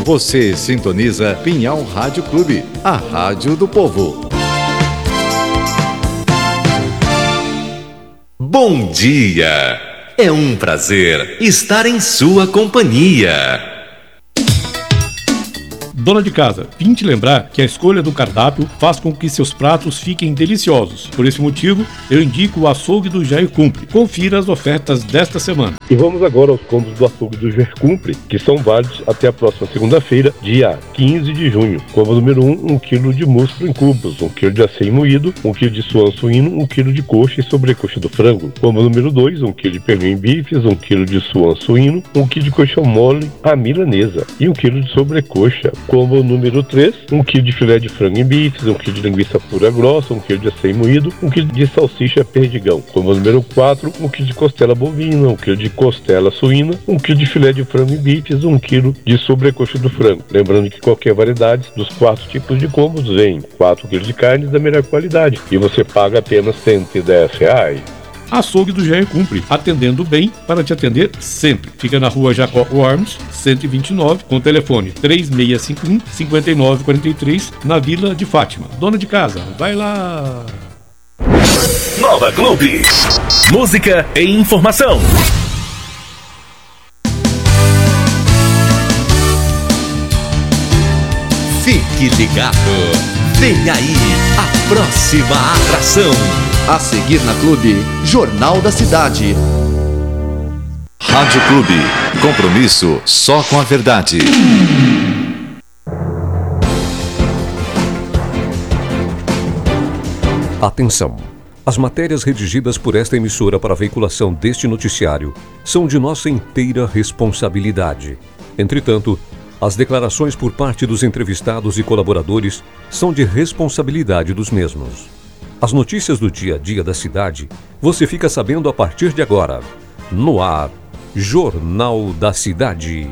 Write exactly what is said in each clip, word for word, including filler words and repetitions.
Você sintoniza Pinhal Rádio Clube, a rádio do povo. Bom dia! É um prazer estar em sua companhia. Dona de casa, vim te lembrar que a escolha do cardápio faz com que seus pratos fiquem deliciosos. Por esse motivo, eu indico o açougue do Jair Cumpre. Confira as ofertas desta semana. E vamos agora aos combos do açougue do Jair Cumpre, que são válidos até a próxima segunda-feira, dia quinze de junho. Combo número um, um quilo de músculo em cubos, um quilo de aceim moído, um quilo de suan suíno, um quilo de coxa e sobrecoxa do frango. Combo número dois, um quilo de pernil em bifes, um quilo de suan suíno, um quilo de coxa mole à milanesa e um quilo de sobrecoxa. Combo número três, um quilo de filé de frango em bifes, um quilo de linguiça pura grossa, um quilo de aceim moído, um quilo de salsicha perdigão. Combo número quatro, um quilo de costela bovina, um quilo de costela suína, um quilo de filé de frango em bifes, um quilo de sobrecoxa do frango. Lembrando que qualquer variedade dos quatro tipos de combos vem quatro quilos de carne da melhor qualidade e você paga apenas cento e dez reais. Açougue do Jair Cumpre, atendendo bem para te atender sempre. Fica na rua Jacó Ormos, cento e vinte e nove, com o telefone três seis cinco um, cinco nove quatro três, na Vila de Fátima. Dona de casa, vai lá! Nova Clube. Música e informação. Fique ligado. Vem aí a próxima atração. A seguir na Clube, Jornal da Cidade. Rádio Clube, compromisso só com a verdade. Atenção! As matérias redigidas por esta emissora para a veiculação deste noticiário são de nossa inteira responsabilidade. Entretanto, as declarações por parte dos entrevistados e colaboradores são de responsabilidade dos mesmos. As notícias do dia a dia da cidade, você fica sabendo a partir de agora. No ar, Jornal da Cidade.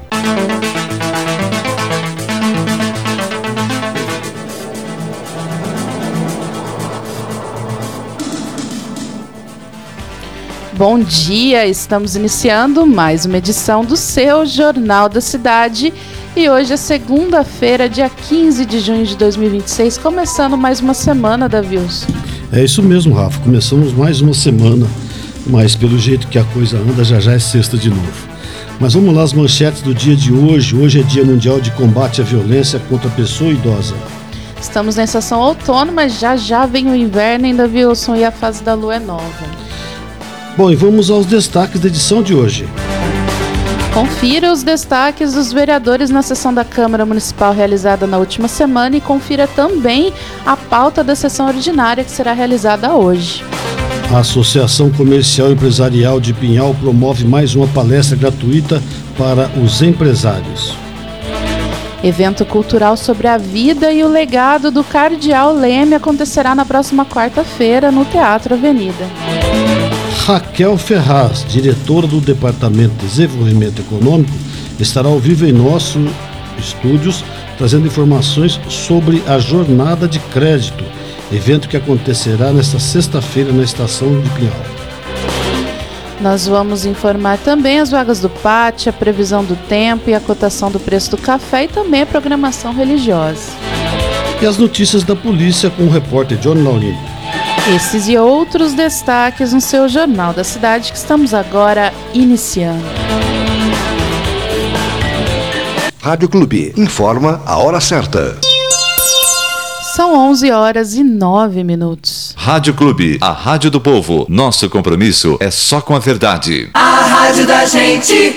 Bom dia, estamos iniciando mais uma edição do seu Jornal da Cidade. E hoje é segunda-feira, dia quinze de junho de dois mil e vinte e seis, começando mais uma semana, Davilson. É isso mesmo, Rafa. Começamos mais uma semana, mas pelo jeito que a coisa anda, já já é sexta de novo. Mas vamos lá, as manchetes do dia de hoje. Hoje é Dia Mundial de Combate à Violência contra a Pessoa Idosa. Estamos na estação outono, mas já já vem o inverno ainda, Wilson, e a fase da lua é nova. Bom, e vamos aos destaques da edição de hoje. Confira os destaques dos vereadores na sessão da Câmara Municipal realizada na última semana e confira também a pauta da sessão ordinária que será realizada hoje. A Associação Comercial e Empresarial de Pinhal promove mais uma palestra gratuita para os empresários. Evento cultural sobre a vida e o legado do Cardeal Leme acontecerá na próxima quarta-feira no Teatro Avenida. Raquel Ferraz, diretora do Departamento de Desenvolvimento Econômico, estará ao vivo em nossos estúdios, trazendo informações sobre a Jornada de Crédito, evento que acontecerá nesta sexta-feira na Estação de Pinhal. Nós vamos informar também as vagas do pátio, a previsão do tempo e a cotação do preço do café e também a programação religiosa. E as notícias da polícia com o repórter Johnny Laurino. Esses e outros destaques no seu Jornal da Cidade que estamos agora iniciando. Rádio Clube, informa a hora certa. São onze horas e nove minutos. Rádio Clube, a rádio do povo. Nosso compromisso é só com a verdade. A rádio da gente.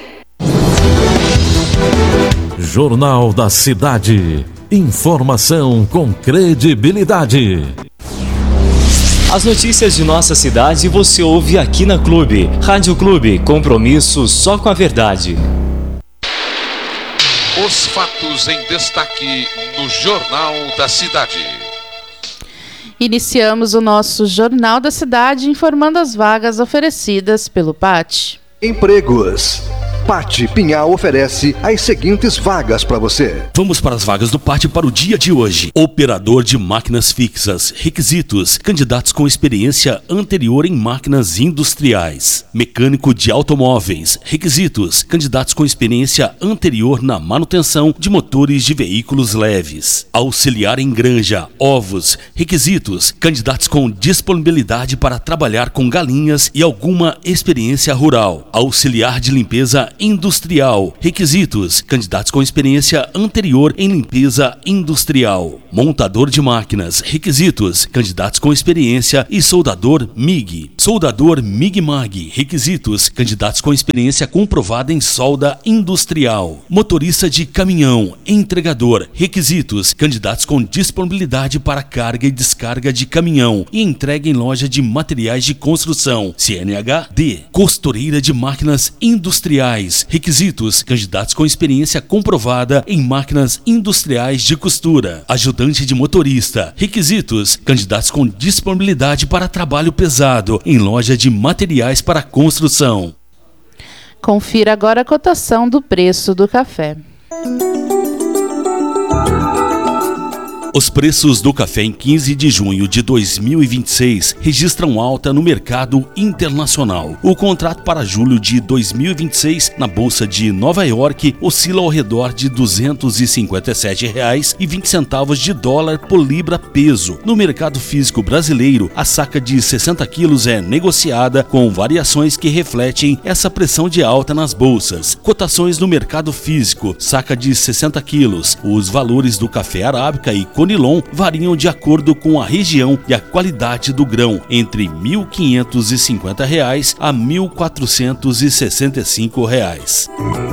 Jornal da Cidade. Informação com credibilidade. As notícias de nossa cidade você ouve aqui na Clube. Rádio Clube, compromisso só com a verdade. Os fatos em destaque no Jornal da Cidade. Iniciamos o nosso Jornal da Cidade informando as vagas oferecidas pelo P A T. Empregos. Pátio Pinhal oferece as seguintes vagas para você. Vamos para as vagas do Pátio para o dia de hoje. Operador de máquinas fixas. Requisitos: candidatos com experiência anterior em máquinas industriais. Mecânico de automóveis. Requisitos: candidatos com experiência anterior na manutenção de motores de veículos leves. Auxiliar em granja, ovos. Requisitos: candidatos com disponibilidade para trabalhar com galinhas e alguma experiência rural. Auxiliar de limpeza industrial. Requisitos: candidatos com experiência anterior em limpeza industrial. Montador de máquinas. Requisitos: candidatos com experiência e soldador M I G. Soldador M I G-Mag. Requisitos: candidatos com experiência comprovada em solda industrial. Motorista de caminhão, entregador. Requisitos: candidatos com disponibilidade para carga e descarga de caminhão e entrega em loja de materiais de construção, C N H D. Costureira de máquinas industriais. Requisitos: candidatos com experiência comprovada em máquinas industriais de costura. Ajudante de motorista. Requisitos: candidatos com disponibilidade para trabalho pesado em loja de materiais para construção. Confira agora a cotação do preço do café. Os preços do café em quinze de junho de dois mil e vinte e seis registram alta no mercado internacional. O contrato para julho de dois mil e vinte e seis na Bolsa de Nova York oscila ao redor de duzentos e cinquenta e sete reais e vinte centavos de dólar por libra peso. No mercado físico brasileiro, a saca de sessenta quilos é negociada com variações que refletem essa pressão de alta nas bolsas. Cotações no mercado físico: saca de sessenta quilos. Os valores do café arábica e Conilon variam de acordo com a região e a qualidade do grão, entre mil quinhentos e cinquenta reais a mil quatrocentos e sessenta e cinco reais.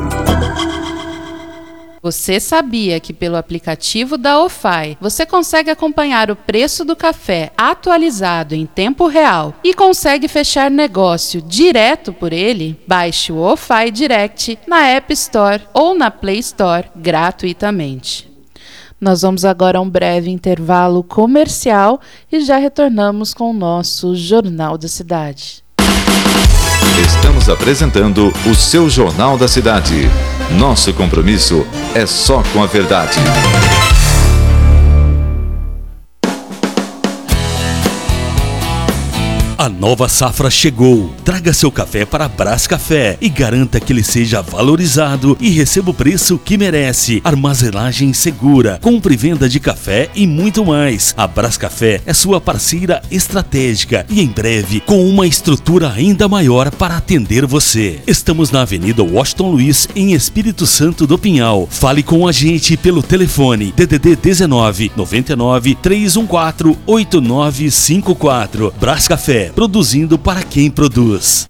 Você sabia que pelo aplicativo da O F A I você consegue acompanhar o preço do café atualizado em tempo real e consegue fechar negócio direto por ele? Baixe o O F A I Direct na App Store ou na Play Store gratuitamente. Nós vamos agora a um breve intervalo comercial e já retornamos com o nosso Jornal da Cidade. Estamos apresentando o seu Jornal da Cidade. Nosso compromisso é só com a verdade. A nova safra chegou. Traga seu café para Brás Café e garanta que ele seja valorizado e receba o preço que merece. Armazenagem segura, compra e venda de café e muito mais. A Brás Café é sua parceira estratégica e em breve com uma estrutura ainda maior para atender você. Estamos na Avenida Washington Luiz, em Espírito Santo do Pinhal. Fale com a gente pelo telefone D D D dezenove, noventa e nove, três um quatro, oito nove cinco quatro. Brás Café, produzindo para quem produz.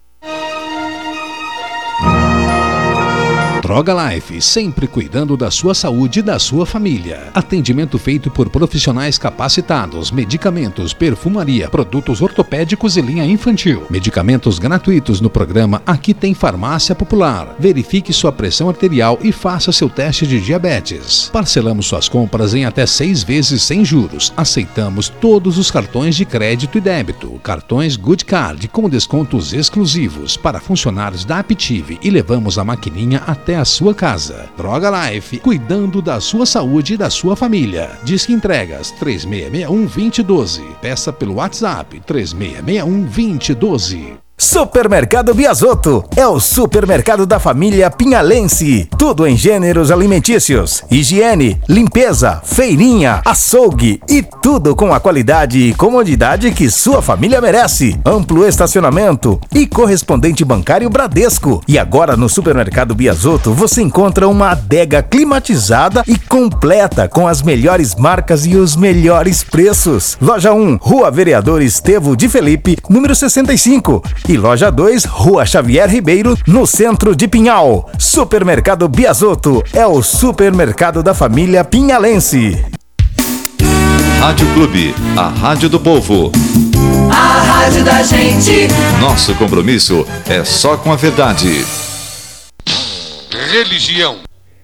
Droga Life, sempre cuidando da sua saúde e da sua família. Atendimento feito por profissionais capacitados, medicamentos, perfumaria, produtos ortopédicos e linha infantil. Medicamentos gratuitos no programa Aqui Tem Farmácia Popular. Verifique sua pressão arterial e faça seu teste de diabetes. Parcelamos suas compras em até seis vezes sem juros. Aceitamos todos os cartões de crédito e débito. Cartões Good Card com descontos exclusivos para funcionários da Aptive e levamos a maquininha até a sua casa. Droga Life, cuidando da sua saúde e da sua família. Disque entregas três seis seis um, dois zero um dois. Peça pelo WhatsApp três seis seis um, dois zero um dois. Supermercado Biasotto é o supermercado da família pinhalense. Tudo em gêneros alimentícios, higiene, limpeza, feirinha, açougue e tudo com a qualidade e comodidade que sua família merece. Amplo estacionamento e correspondente bancário Bradesco. E agora no Supermercado Biasotto você encontra uma adega climatizada e completa com as melhores marcas e os melhores preços. Loja um, Rua Vereador Estevo de Felipe, número sessenta e cinco. E Loja dois, Rua Xavier Ribeiro, no centro de Pinhal. Supermercado Biasotto é o supermercado da família pinhalense. Rádio Clube, a rádio do povo. A rádio da gente. Nosso compromisso é só com a verdade. Religião.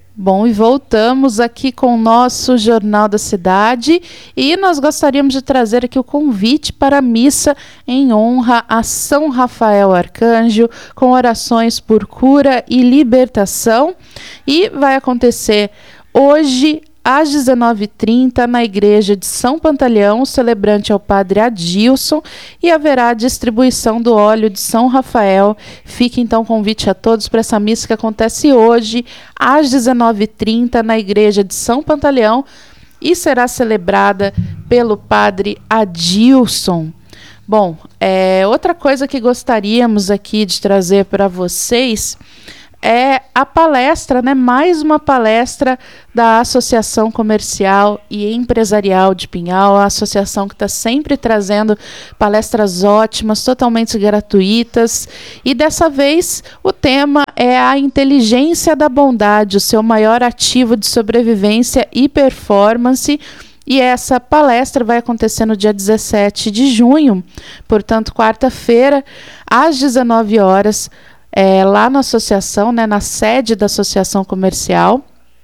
Bom, e voltamos aqui com o nosso Jornal da Cidade e nós gostaríamos de trazer aqui o convite para a missa em honra a São Rafael Arcanjo, com orações por cura e libertação, e vai acontecer hoje às dezenove e trinta, na igreja de São Pantaleão. O celebrante é o padre Adilson e haverá distribuição do óleo de São Rafael. Fique então o convite a todos para essa missa que acontece hoje às dezenove e trinta na igreja de São Pantaleão e será celebrada pelo padre Adilson. Bom, é, outra coisa que gostaríamos aqui de trazer para vocês é a palestra, né? Mais uma palestra da Associação Comercial e Empresarial de Pinhal, a associação que está sempre trazendo palestras ótimas, totalmente gratuitas. E dessa vez o tema é a inteligência da bondade, o seu maior ativo de sobrevivência e performance. E essa palestra vai acontecer no dia dezessete de junho, portanto, quarta-feira, às dezenove horas, É, lá na associação, né, na sede da Associação Comercial.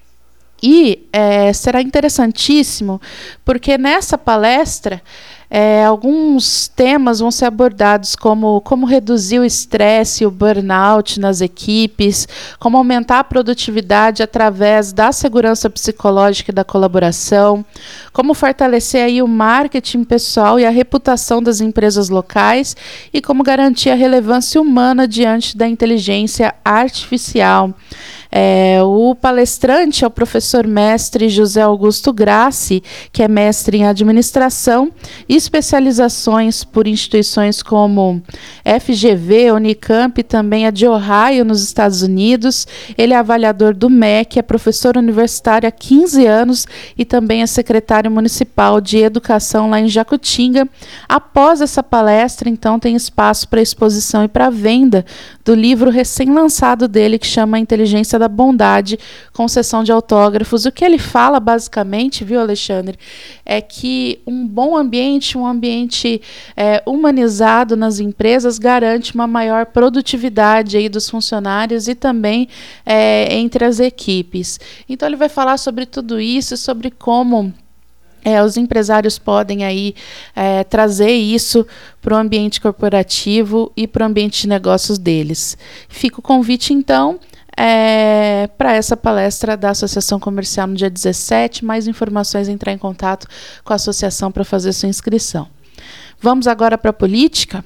E é, será interessantíssimo, porque nessa palestra é, alguns temas vão ser abordados, como como reduzir o estresse e o burnout nas equipes, como aumentar a produtividade através da segurança psicológica e da colaboração, como fortalecer aí o marketing pessoal e a reputação das empresas locais e como garantir a relevância humana diante da inteligência artificial. É, o palestrante é o professor mestre José Augusto Grassi, que é mestre em administração e especializações por instituições como F G V, Unicamp e também a de Ohio, nos Estados Unidos. Ele é avaliador do M E C, é professor universitário há quinze anos e também é secretário municipal de educação lá em Jacutinga. Após essa palestra, então, tem espaço para exposição e para venda do livro recém-lançado dele, que chama Inteligência da Bondade, com sessão de autógrafos. O que ele fala, basicamente, viu, Alexandre, é que um bom ambiente, um ambiente é, humanizado nas empresas garante uma maior produtividade aí dos funcionários e também é, entre as equipes. Então ele vai falar sobre tudo isso, sobre como É, os empresários podem aí é, trazer isso para o ambiente corporativo e para o ambiente de negócios deles. Fica o convite, então, é, para essa palestra da Associação Comercial no dia dezessete. Mais informações, entrar em contato com a associação para fazer sua inscrição. Vamos agora para a política?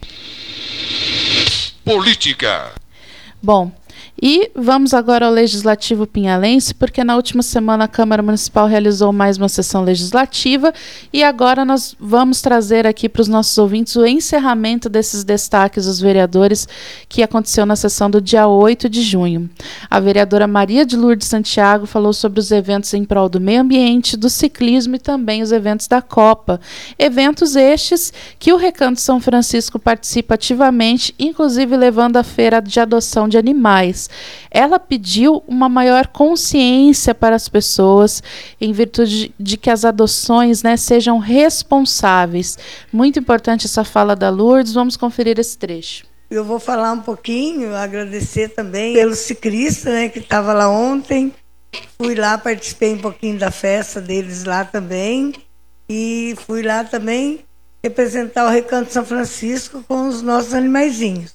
Política. Bom, e vamos agora ao Legislativo Pinhalense, porque na última semana a Câmara Municipal realizou mais uma sessão legislativa e agora nós vamos trazer aqui para os nossos ouvintes o encerramento desses destaques dos vereadores que aconteceu na sessão do dia oito de junho. A vereadora Maria de Lourdes Santiago falou sobre os eventos em prol do meio ambiente, do ciclismo e também os eventos da Copa. Eventos estes que o Recanto São Francisco participa ativamente, inclusive levando a feira de adoção de animais. Ela pediu uma maior consciência para as pessoas em virtude de, de que as adoções, né, sejam responsáveis. Muito importante essa fala da Lourdes. Vamos conferir esse trecho. Eu vou falar um pouquinho, agradecer também pelo ciclista, né, que estava lá ontem. Fui lá, participei um pouquinho da festa deles lá também. E fui lá também representar o Recanto São Francisco com os nossos animaizinhos.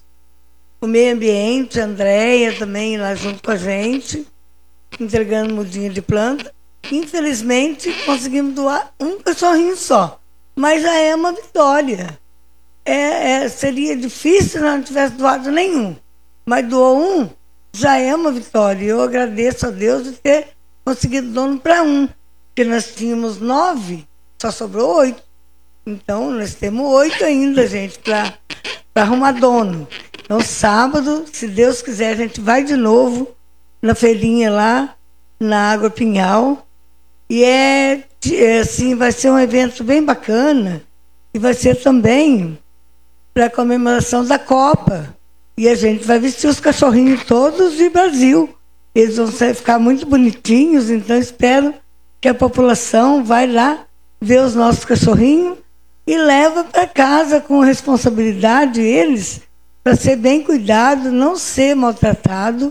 O meio ambiente, a Andréia também lá junto com a gente, entregando mudinha de planta. Infelizmente, conseguimos doar um cachorrinho só, mas já é uma vitória. É, é, seria difícil se não tivesse doado nenhum, mas doou um, já é uma vitória. Eu agradeço a Deus de ter conseguido dono para um, porque nós tínhamos nove, só sobrou oito. Então, nós temos oito ainda, gente, para arrumar dono. Então, sábado, se Deus quiser, a gente vai de novo na feirinha lá, na Água Pinhal. E é, é assim, vai ser um evento bem bacana. E vai ser também para a comemoração da Copa. E a gente vai vestir os cachorrinhos todos de Brasil. Eles vão ficar muito bonitinhos, então espero que a população vai lá ver os nossos cachorrinhos e leva para casa com responsabilidade eles, para ser bem cuidado, não ser maltratado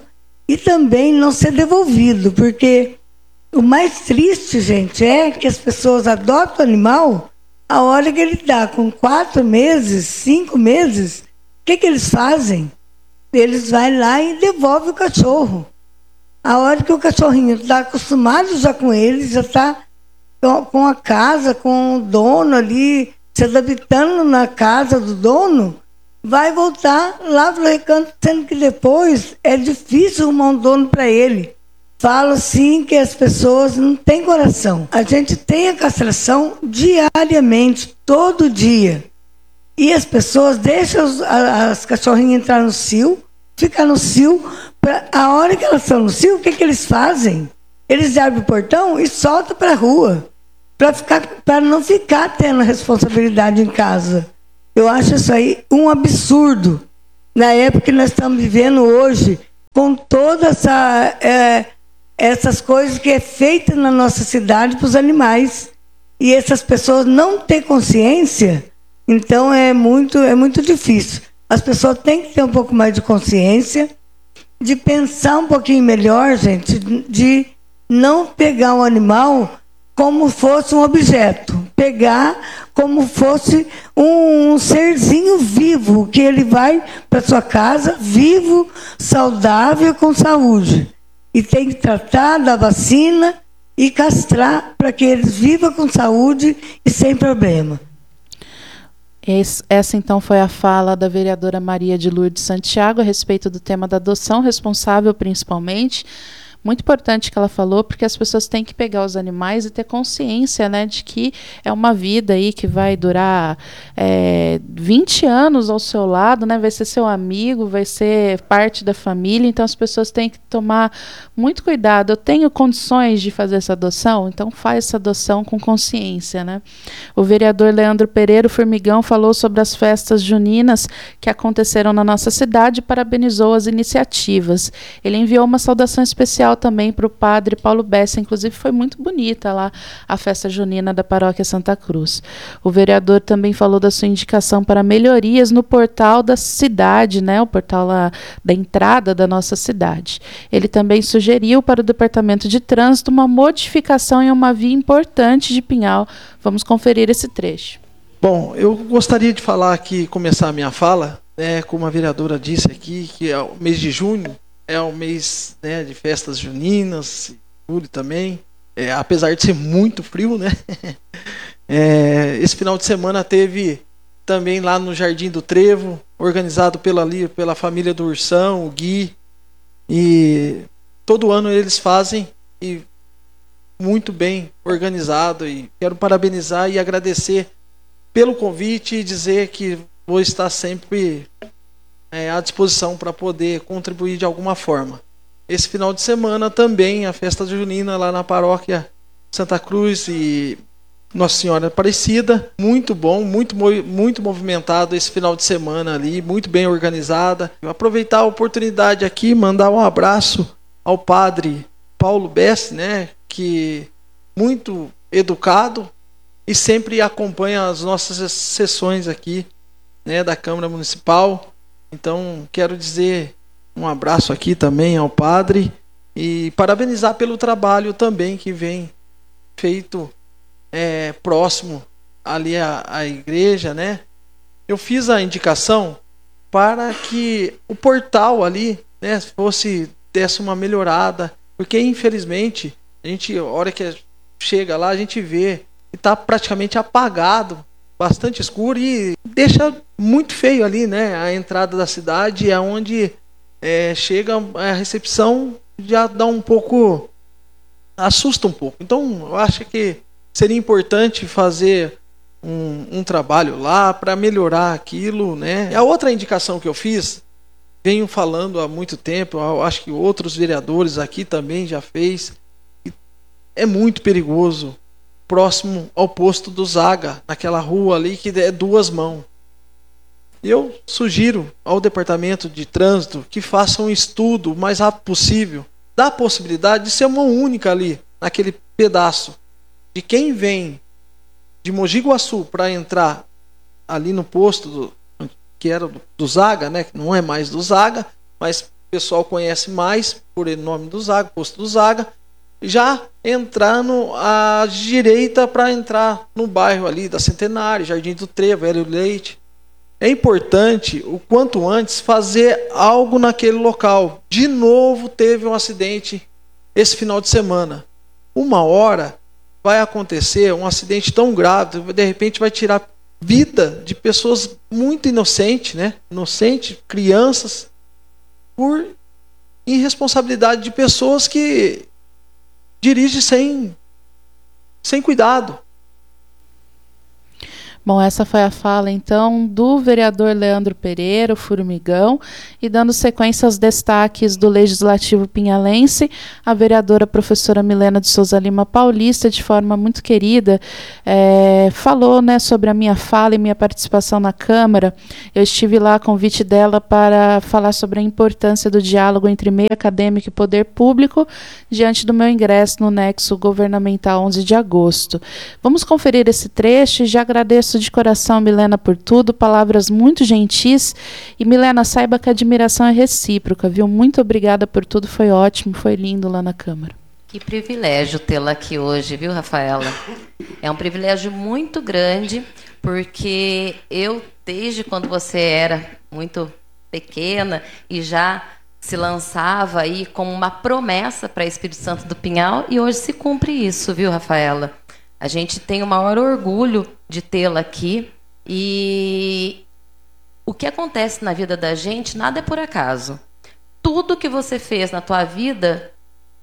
e também não ser devolvido, porque o mais triste, gente, é que as pessoas adotam o animal a hora que ele está com quatro meses, cinco meses, o que, que eles fazem? Eles vão lá e devolvem o cachorro. A hora que o cachorrinho está acostumado já com eles, já está com a casa, com o dono ali, se adaptando na casa do dono, vai voltar lá para o recanto, sendo que depois é difícil arrumar um dono para ele. Falo sim que as pessoas não têm coração. A gente tem a castração diariamente, todo dia. E as pessoas deixam as, as cachorrinhas entrar no cio, ficar no cio. Pra, a hora que elas estão no cio, o que, que eles fazem? Eles abrem o portão e soltam para a rua, para não ficar tendo responsabilidade em casa. Eu acho isso aí um absurdo. Na época que nós estamos vivendo hoje, com toda essa... É, essas coisas que é feita na nossa cidade para os animais, e essas pessoas não têm consciência, então é muito, é muito difícil. As pessoas têm que ter um pouco mais de consciência, de pensar um pouquinho melhor, gente, de não pegar um animal como fosse um objeto, pegar como fosse um, um serzinho vivo, que ele vai para sua casa vivo, saudável, com saúde. E tem que tratar da vacina e castrar para que eles vivam com saúde e sem problema. Essa, então, foi a fala da vereadora Maria de Lourdes Santiago a respeito do tema da adoção responsável, principalmente. Muito importante que ela falou, porque as pessoas têm que pegar os animais e ter consciência, né, de que é uma vida aí que vai durar é, vinte anos ao seu lado, né, vai ser seu amigo, vai ser parte da família, então as pessoas têm que tomar muito cuidado. Eu tenho condições de fazer essa adoção, então faz essa adoção com consciência, né. O vereador Leandro Pereira, o Formigão, falou sobre as festas juninas que aconteceram na nossa cidade e parabenizou as iniciativas. Ele enviou uma saudação especial também para o padre Paulo Bessa, inclusive foi muito bonita lá a festa junina da Paróquia Santa Cruz. O vereador também falou da sua indicação para melhorias no portal da cidade, né, o portal lá da entrada da nossa cidade. Ele também sugeriu para o Departamento de Trânsito uma modificação em uma via importante de Pinhal. Vamos conferir esse trecho. Bom, eu gostaria de falar aqui, começar a minha fala, né, como a vereadora disse aqui, que é o mês de junho, é um mês, né, de festas juninas e tudo também, é, apesar de ser muito frio, né? É, esse final de semana teve também lá no Jardim do Trevo, organizado pela, pela família do Ursão, o Gui, e todo ano eles fazem, e muito bem organizado, e quero parabenizar e agradecer pelo convite e dizer que vou estar sempre É, à disposição para poder contribuir de alguma forma. Esse final de semana também a festa junina lá na paróquia Santa Cruz e Nossa Senhora Aparecida, muito bom, muito, muito movimentado esse final de semana ali, muito bem organizada. Eu aproveitar a oportunidade aqui, mandar um abraço ao padre Paulo Bessa, né, que muito educado e sempre acompanha as nossas sessões aqui, né, da Câmara Municipal. Então, quero dizer um abraço aqui também ao padre e parabenizar pelo trabalho também que vem feito é, próximo ali à, à igreja, né? Eu fiz a indicação para que o portal ali, né, fosse, desse uma melhorada, porque infelizmente, a gente, a hora que chega lá, a gente vê que está praticamente apagado, bastante escuro, e deixa muito feio ali, né, a entrada da cidade, é onde é, chega a recepção, já dá um pouco, assusta um pouco. Então eu acho que seria importante fazer um, um trabalho lá para melhorar aquilo, né. A outra indicação que eu fiz, venho falando há muito tempo, eu acho que outros vereadores aqui também já fez, é muito perigoso próximo ao posto do Zaga, naquela rua ali que é duas mãos. Eu sugiro ao Departamento de Trânsito que faça um estudo o mais rápido possível da possibilidade de ser uma única ali, naquele pedaço, de quem vem de Mogi Guaçu para entrar ali no posto do, que era do, do Zaga, né, que não é mais do Zaga, mas pessoal conhece mais por nome do Zaga, posto do Zaga, já entrando à direita para entrar no bairro ali da Centenário, Jardim do Trevo, Hélio Leite. É importante, o quanto antes, fazer algo naquele local. De novo teve um acidente esse final de semana. Uma hora vai acontecer um acidente tão grave, de repente vai tirar vida de pessoas muito inocentes, né? Inocentes, crianças, por irresponsabilidade de pessoas que dirigem sem, sem cuidado. Bom, essa foi a fala, então, do vereador Leandro Pereira, o Formigão, e dando sequência aos destaques do Legislativo pinhalense, a vereadora professora Milena de Souza Lima Paulista, de forma muito querida, é, falou, né, sobre a minha fala e minha participação na Câmara. Eu estive lá a convite dela para falar sobre a importância do diálogo entre meio acadêmico e poder público, diante do meu ingresso no Nexo Governamental onze de agosto. Vamos conferir esse trecho e já agradeço de coração, Milena, por tudo, palavras muito gentis, e Milena, saiba que a admiração é recíproca, viu? Muito obrigada por tudo, foi ótimo, foi lindo lá na Câmara. Que privilégio tê-la aqui hoje, viu, Rafaela? É um privilégio muito grande, porque eu, desde quando você era muito pequena e já se lançava aí como uma promessa para Espírito Santo do Pinhal, e hoje se cumpre isso, viu, Rafaela? A gente tem o maior orgulho de tê-la aqui, e o que acontece na vida da gente, nada é por acaso. Tudo que você fez na tua vida,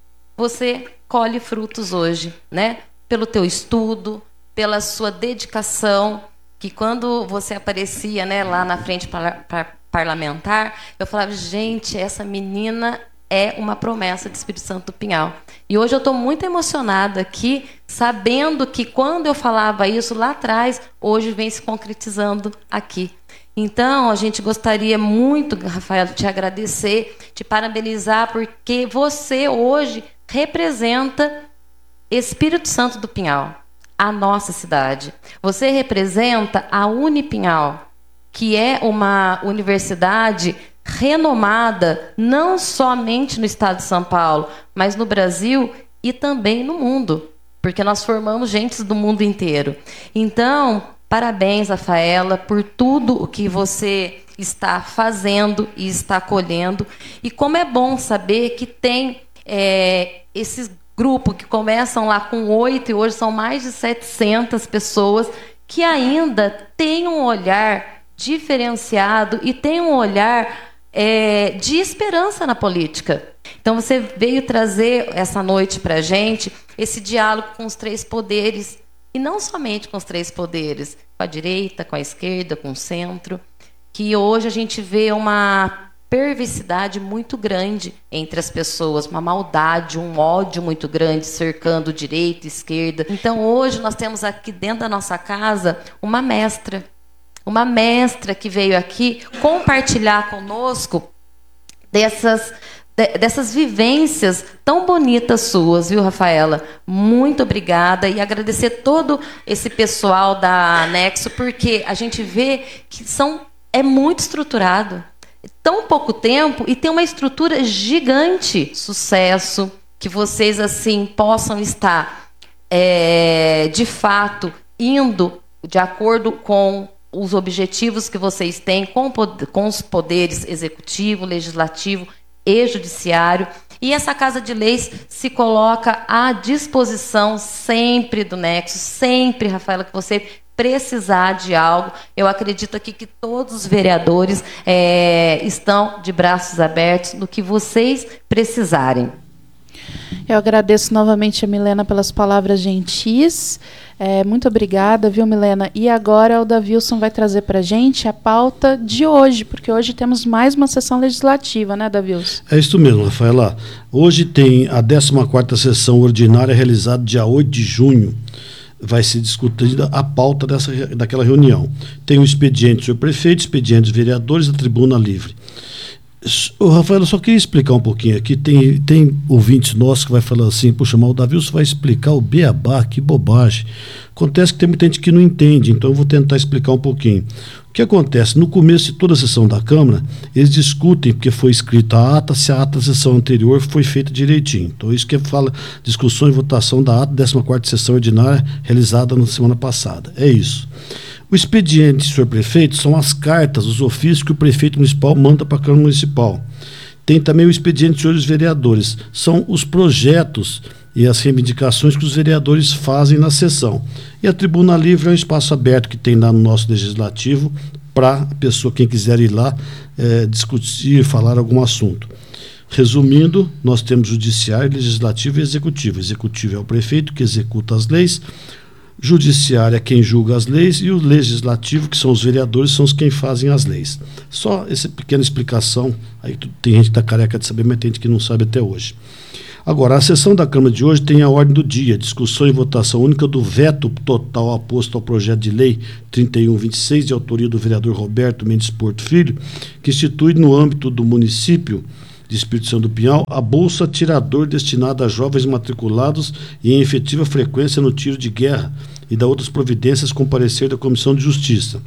você colhe frutos hoje, né? Pelo teu estudo, pela sua dedicação, que quando você aparecia, né, lá na frente par par parlamentar, eu falava, gente, essa menina é uma promessa de Espírito Santo do Pinhal. E hoje eu estou muito emocionada aqui, sabendo que quando eu falava isso lá atrás, hoje vem se concretizando aqui. Então, a gente gostaria muito, Rafael, de te agradecer, te parabenizar, porque você hoje representa Espírito Santo do Pinhal, a nossa cidade. Você representa a Unipinhal, que é uma universidade renomada não somente no estado de São Paulo, mas no Brasil e também no mundo, porque nós formamos gente do mundo inteiro. Então, parabéns, Rafaela, por tudo o que você está fazendo e está colhendo. E como é bom saber que tem é, esses grupos que começam lá com oito e hoje são mais de setecentas pessoas que ainda têm um olhar diferenciado e têm um olhar É, de esperança na política. Então você veio trazer essa noite para a gente esse diálogo com os três poderes, e não somente com os três poderes, com a direita, com a esquerda, com o centro, que hoje a gente vê uma perversidade muito grande entre as pessoas, uma maldade, um ódio muito grande cercando direita e esquerda. Então hoje nós temos aqui dentro da nossa casa uma mestra, uma mestra que veio aqui compartilhar conosco dessas, de, dessas vivências tão bonitas suas, viu, Rafaela? Muito obrigada, e agradecer todo esse pessoal da Nexo, porque a gente vê que são, é muito estruturado, tão pouco tempo, e tem uma estrutura gigante. Sucesso, que vocês assim possam estar é, de fato indo de acordo com os objetivos que vocês têm com, com os poderes executivo, legislativo e judiciário. E essa Casa de Leis se coloca à disposição sempre do Nexo, sempre, Rafaela, que você precisar de algo. Eu acredito aqui que todos os vereadores é, estão de braços abertos no que vocês precisarem. Eu agradeço novamente a Milena pelas palavras gentis. É, muito obrigada, viu, Milena? E agora o Davilson vai trazer para a gente a pauta de hoje, porque hoje temos mais uma sessão legislativa, né, Davilson? É isso mesmo, Rafaela. Hoje tem a décima quarta sessão ordinária realizada dia oito de junho. Vai ser discutida a pauta dessa, daquela reunião. Tem o expediente do senhor prefeito, expediente dos vereadores, a tribuna livre. Ô, Rafael, eu só queria explicar um pouquinho aqui. Tem, tem ouvintes nossos que vai falar assim: puxa, mas o Davilson vai explicar o beabá, que bobagem. Acontece que tem muita gente que não entende, então eu vou tentar explicar um pouquinho. O que acontece? No começo de toda a sessão da Câmara, eles discutem, porque foi escrita a ata, se a ata da sessão anterior foi feita direitinho. Então, isso que fala discussão e votação da ata da décima quarta sessão ordinária realizada na semana passada. É isso. O expediente, senhor prefeito, são as cartas, os ofícios que o prefeito municipal manda para a Câmara Municipal. Tem também o expediente, senhores vereadores. São os projetos e as reivindicações que os vereadores fazem na sessão. E a Tribuna Livre é um espaço aberto que tem lá no nosso legislativo para a pessoa, quem quiser ir lá, é, discutir, falar algum assunto. Resumindo, nós temos judiciário, legislativo e executivo. Executivo é o prefeito que executa as leis, judiciário é quem julga as leis e o legislativo, que são os vereadores, são os quem fazem as leis. Só essa pequena explicação, aí tem gente que está careca de saber, mas tem gente que não sabe até hoje. Agora, a sessão da Câmara de hoje tem a ordem do dia, discussão e votação única do veto total oposto ao projeto de lei trinta e um vinte e seis, de autoria do vereador Roberto Mendes Porto Filho, que institui no âmbito do município de Espírito Santo do Pinhal a Bolsa Tirador destinada a jovens matriculados e em efetiva frequência no tiro de guerra e da outras providências com parecer da Comissão de Justiça.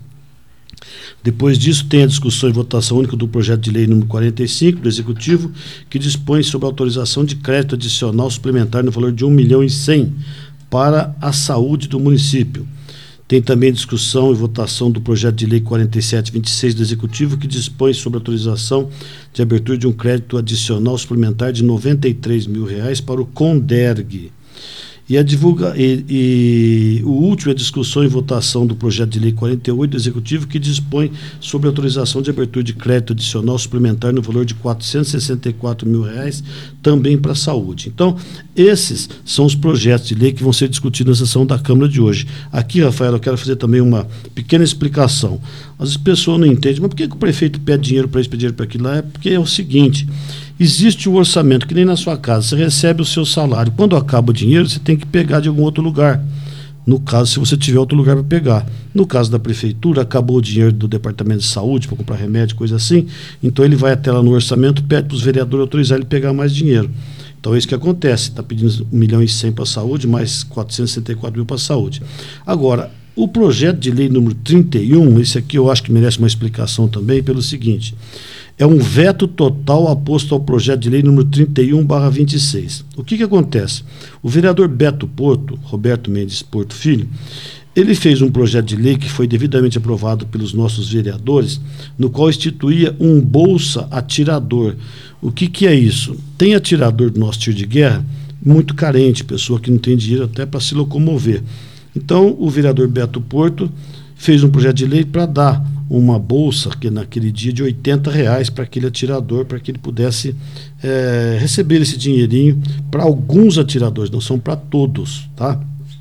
Depois disso, tem a discussão e votação única do projeto de lei número quarenta e cinco do Executivo, que dispõe sobre a autorização de crédito adicional suplementar no valor de um milhão e cem para a saúde do município. Tem também a discussão e votação do projeto de lei quarenta e sete vinte e seis do Executivo, que dispõe sobre a autorização de abertura de um crédito adicional suplementar de noventa e três mil reais para o Conderg. E, a divulga, e, e o último é a discussão e votação do projeto de lei quarenta e oito do Executivo, que dispõe sobre a autorização de abertura de crédito adicional suplementar no valor de quatrocentos e sessenta e quatro mil reais, também para a saúde. Então, esses são os projetos de lei que vão ser discutidos na sessão da Câmara de hoje. Aqui, Rafael, eu quero fazer também uma pequena explicação. As pessoas não entendem, mas por que, que o prefeito pede dinheiro para isso, pede dinheiro para aquilo lá? É porque é o seguinte: existe o orçamento, que nem na sua casa, você recebe o seu salário. Quando acaba o dinheiro, você tem que pegar de algum outro lugar. No caso, se você tiver outro lugar para pegar. No caso da prefeitura, acabou o dinheiro do departamento de saúde para comprar remédio, coisa assim. Então ele vai até lá no orçamento, pede para os vereadores autorizar ele pegar mais dinheiro. Então é isso que acontece. Está pedindo um milhão e cem para a saúde, mais quatrocentos e sessenta e quatro mil para a saúde. Agora, o projeto de lei número trinta e um, esse aqui eu acho que merece uma explicação também, pelo seguinte: é um veto total aposto ao projeto de lei número trinta e um barra vinte e seis. O que que acontece? O vereador Beto Porto, Roberto Mendes Porto Filho, ele fez um projeto de lei que foi devidamente aprovado pelos nossos vereadores, no qual instituía um bolsa atirador. O que que é isso? Tem atirador do nosso tiro de guerra muito carente, pessoa que não tem dinheiro até para se locomover. Então, o vereador Beto Porto fez um projeto de lei para dar uma bolsa, que naquele dia, de oitenta reais para aquele atirador, para que ele pudesse é, receber esse dinheirinho para alguns atiradores, não são para todos, tá?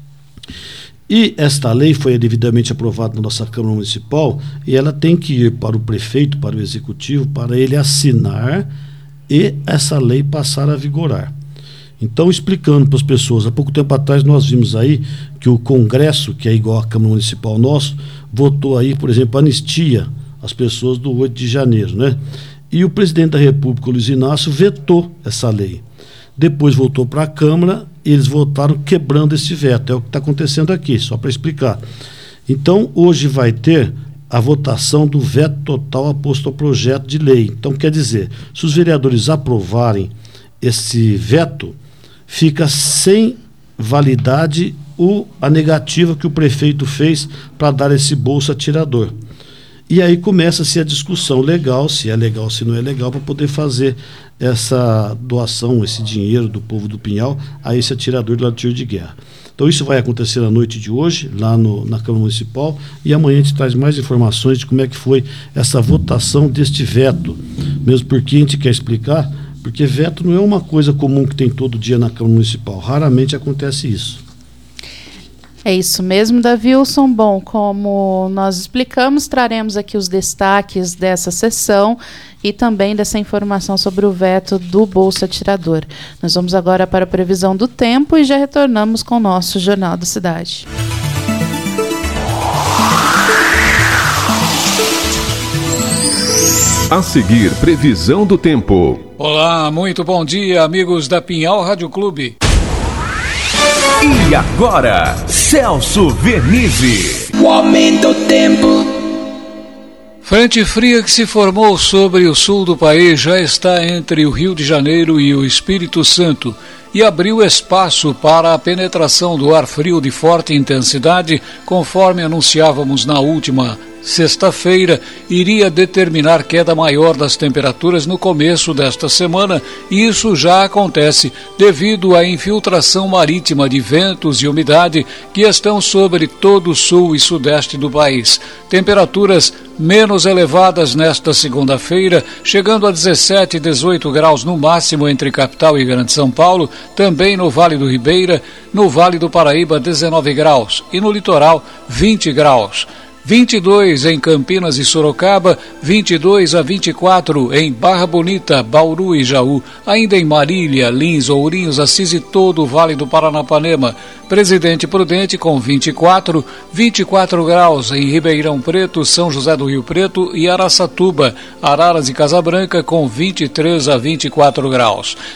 E esta lei foi devidamente aprovada na nossa Câmara Municipal e ela tem que ir para o prefeito, para o executivo, para ele assinar e essa lei passar a vigorar. Então, explicando para as pessoas, há pouco tempo atrás nós vimos aí que o Congresso, que é igual à Câmara Municipal nosso, votou aí, por exemplo, anistia às pessoas do oito de janeiro, né? E o presidente da República, Luiz Inácio, vetou essa lei. Depois voltou para a Câmara e eles votaram quebrando esse veto. É o que está acontecendo aqui, só para explicar. Então, hoje vai ter a votação do veto total aposto ao projeto de lei. Então, quer dizer, se os vereadores aprovarem esse veto, fica sem validade o, a negativa que o prefeito fez para dar esse bolsa atirador. E aí começa-se a discussão legal, se é legal, se não é legal, para poder fazer essa doação, esse dinheiro do povo do Pinhal a esse atirador do tiro de guerra. Então isso vai acontecer na noite de hoje, lá no, na Câmara Municipal, e amanhã a gente traz mais informações de como é que foi essa votação deste veto. Mesmo porque a gente quer explicar, porque veto não é uma coisa comum que tem todo dia na Câmara Municipal, raramente acontece isso. É isso mesmo, Davilson. Bom, como nós explicamos, traremos aqui os destaques dessa sessão e também dessa informação sobre o veto do Bolsa Atirador. Nós vamos agora para a previsão do tempo e já retornamos com o nosso Jornal da Cidade. A seguir, previsão do tempo. Olá, muito bom dia, amigos da Pinhal Rádio Clube. E agora, Celso Vernizzi. O aumento do tempo. Frente fria que se formou sobre o sul do país já está entre o Rio de Janeiro e o Espírito Santo e abriu espaço para a penetração do ar frio de forte intensidade, conforme anunciávamos na última sexta-feira, iria determinar queda maior das temperaturas no começo desta semana, e isso já acontece devido à infiltração marítima de ventos e umidade que estão sobre todo o sul e sudeste do país. Temperaturas menos elevadas nesta segunda-feira, chegando a dezessete e dezoito graus no máximo entre capital e Grande São Paulo, também no Vale do Ribeira, no Vale do Paraíba dezenove graus e no litoral vinte graus. vinte e dois em Campinas e Sorocaba, vinte e dois a vinte e quatro em Barra Bonita, Bauru e Jaú, ainda em Marília, Lins, Ourinhos, Assis e todo o Vale do Paranapanema. Presidente Prudente com vinte e quatro, vinte e quatro graus em Ribeirão Preto, São José do Rio Preto e Araçatuba, Araras e Casabranca com vinte e três a vinte e quatro graus.